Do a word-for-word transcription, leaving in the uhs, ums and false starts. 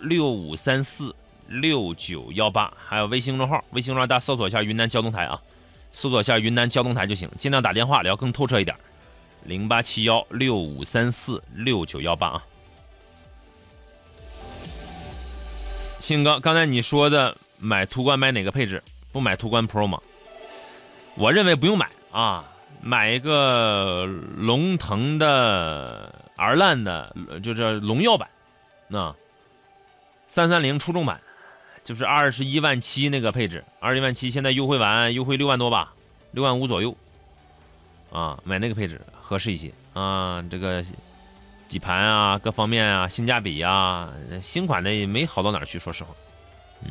六五三四六九一八，还有微信公众号，微信公众号大家搜索一下云南交通台啊，搜索一下云南交通台就行，尽量打电话聊更透彻一点，零八七幺六五三四六九一八啊。信哥，刚才你说的买途观买哪个配置？不买途观 Pro 吗？我认为不用买啊，买一个龙腾的 R 烂的，就是荣耀版，那三三零出众版，就是二十一万七那个配置，二十一万七现在优惠完，优惠六万多吧，六万五左右，啊，买那个配置合适一些啊，这个底盘啊，各方面啊，性价比啊，新款的也没好到哪儿去，说实话。